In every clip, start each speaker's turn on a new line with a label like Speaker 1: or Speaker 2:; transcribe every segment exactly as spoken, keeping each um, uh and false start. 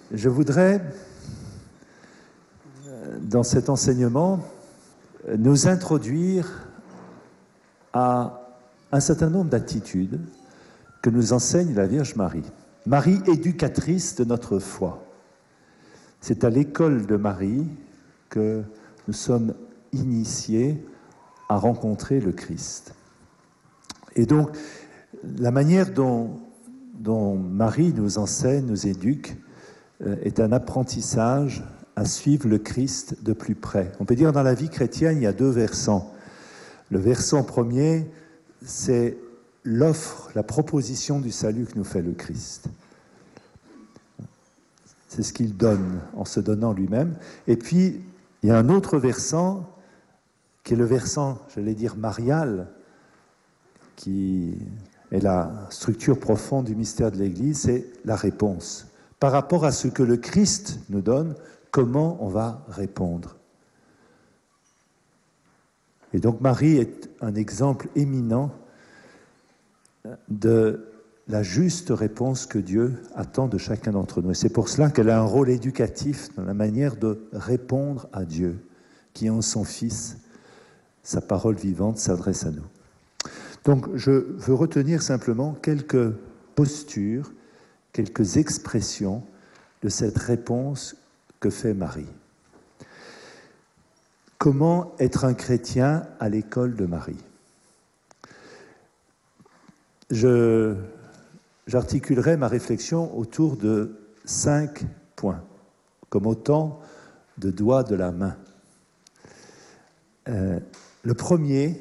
Speaker 1: Je voudrais, dans cet enseignement, nous introduire à un certain nombre d'attitudes que nous enseigne la Vierge Marie. Marie, éducatrice de notre foi. C'est à l'école de Marie que nous sommes initiés à rencontrer le Christ. Et donc, la manière dont, dont Marie nous enseigne, nous éduque, euh, est un apprentissage à suivre le Christ de plus près. On peut dire dans la vie chrétienne, il y a deux versants. Le versant premier, c'est l'offre, la proposition du salut que nous fait le Christ. C'est ce qu'il donne en se donnant lui-même. Et puis, il y a un autre versant, qui est le versant, j'allais dire, marial, qui est la structure profonde du mystère de l'Église, c'est la réponse. Par rapport à ce que le Christ nous donne, comment on va répondre. Et donc Marie est un exemple éminent de la juste réponse que Dieu attend de chacun d'entre nous. Et c'est pour cela qu'elle a un rôle éducatif dans la manière de répondre à Dieu, qui en son Fils, sa parole vivante, s'adresse à nous. Donc je veux retenir simplement quelques postures, quelques expressions de cette réponse que fait Marie. Comment être un chrétien à l'école de Marie ? Je, j'articulerai ma réflexion autour de cinq points, comme autant de doigts de la main. Euh, le premier,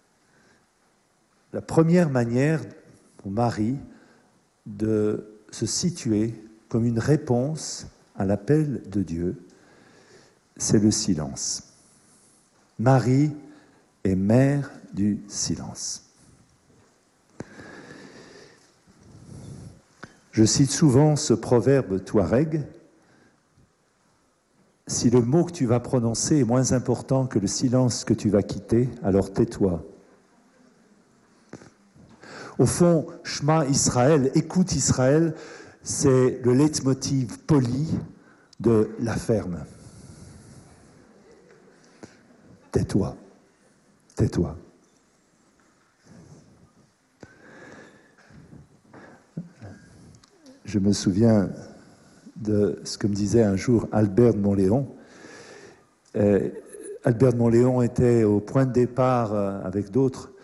Speaker 1: la première manière pour Marie de se situer comme une réponse à l'appel de Dieu, c'est le silence. Marie est mère du silence. Je cite souvent ce proverbe touareg. Si le mot que tu vas prononcer est moins important que le silence que tu vas quitter, alors tais-toi. Au fond, Shema Israël, écoute Israël, c'est le leitmotiv poli de la ferme. Tais-toi, tais-toi. Je me souviens de ce que me disait un jour Albert de Montléon. Euh, Albert de Montléon était au point de départ euh, avec d'autres